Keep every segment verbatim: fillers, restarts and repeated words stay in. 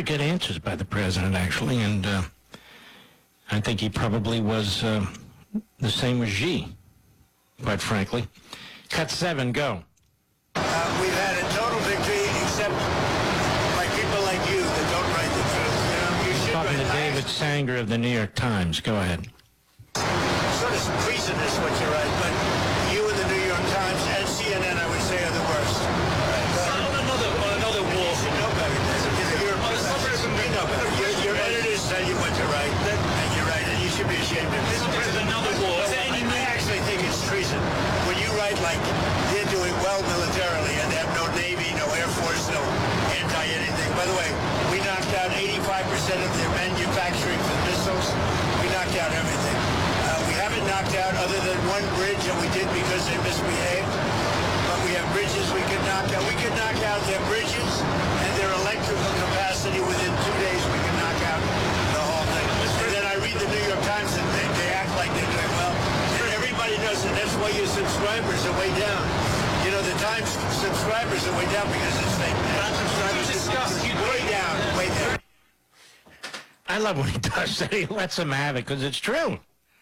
very good answers by the president, actually, and uh, I think he probably was uh, the same as Xi, quite frankly. Cut seven, go. Uh, we've had a total victory, except by people like you that don't write the truth. You know, you should Talking write. to David Sanger of the New York Times. Go ahead. Sort of treasonous what you write, but you and the New York Times and C N N, I would say, are the worst. On another, on another war. You should know better. You're, you know better. Your, your editors tell you what to write, and you write it. You should be ashamed of it. There's another war. Is there any I actually think it's treason. When you write like they're doing well militarily and they have no Navy, no Air Force, no anti-anything. By the way, we knocked out eighty-five percent of their manufacturing for missiles. We knocked out everything. Uh, we haven't knocked out other than one bridge, and we did because they misbehaved. But we have bridges we could knock out. We could knock out their bridges and their electrical capacity within two days. We could knock out the whole thing. And then I read the New York Times and they, they act like they're doing well. And everybody knows that that's why your subscribers are way down. You know, the Times subscribers are way down because it's fake. Times subscribers discuss are way down, way down. I love when he does that. He lets them have it because it's true.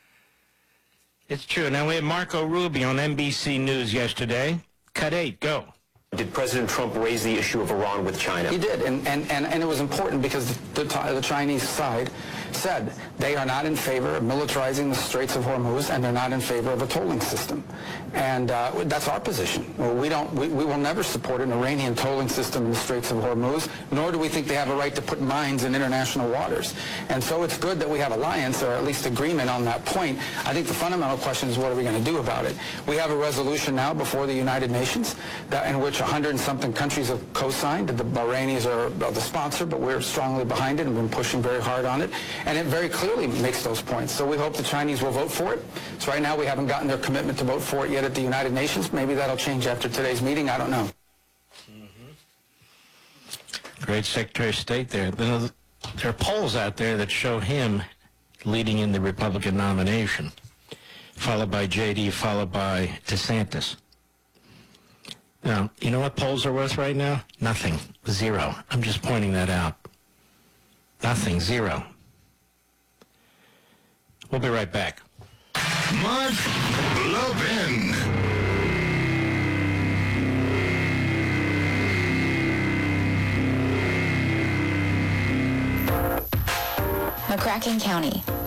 It's true. Now, we had Marco Rubio on N B C News yesterday. Cut eight, go. Did President Trump raise the issue of Iran with China? He did, and, and, and, and it was important because the, the, the Chinese side said they are not in favor of militarizing the Straits of Hormuz, and they're not in favor of a tolling system. And uh, that's our position. Well, we, don't, we, we will never support an Iranian tolling system in the Straits of Hormuz, nor do we think they have a right to put mines in international waters. And so it's good that we have alliance, or at least agreement on that point. I think the fundamental question is, what are we going to do about it? We have a resolution now before the United Nations that, in which a hundred and something countries have co-signed. The Bahrainis are the sponsor, but we're strongly behind it and been pushing very hard on it. And it very clearly makes those points. So we hope the Chinese will vote for it. So right now we haven't gotten their commitment to vote for it yet at the United Nations. Maybe that'll change after today's meeting. I don't know. Mm-hmm. Great Secretary of State there. There are polls out there that show him leading in the Republican nomination, followed by J D, followed by DeSantis. Now, you know what polls are worth right now? Nothing. Zero. I'm just pointing that out. Nothing. Zero. We'll be right back. Mark Levin. McCracken County,